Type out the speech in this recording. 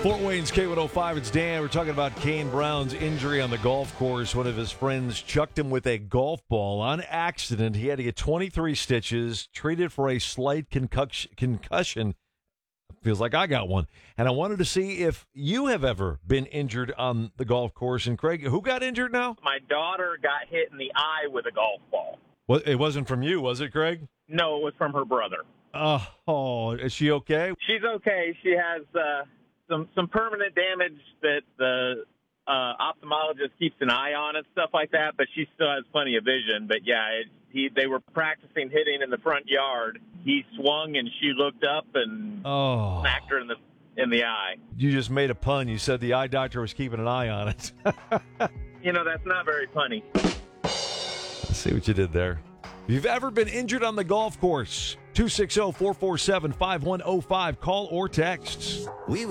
Fort Wayne's K105, it's Dan. We're talking about Kane Brown's injury on the golf course. One of his friends chucked him with a golf ball on accident. He had to get 23 stitches, treated for a slight concussion. Feels like I got one. And I wanted to see if you have ever been injured on the golf course. And Craig, who got injured now? My daughter got hit in the eye with a golf ball. Well, it wasn't from you, was it, Craig? No, it was from her brother. Oh, is she okay? She's okay. She has some permanent damage that the ophthalmologist keeps an eye on and stuff like that, but she still has plenty of vision. But yeah, they were practicing hitting in the front yard. He swung and she looked up and smacked her in the eye. You just made a pun. You said the eye doctor was keeping an eye on it. That's not very funny. Let's see what you did there. If you've ever been injured on the golf course, 260-447-5105, call or text.